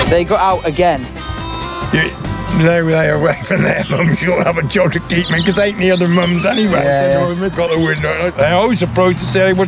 They got out again. They away from their mums. You'll have a job to keep me because ain't the other mums anyway. Yeah, They've got the window. They're always approached to say,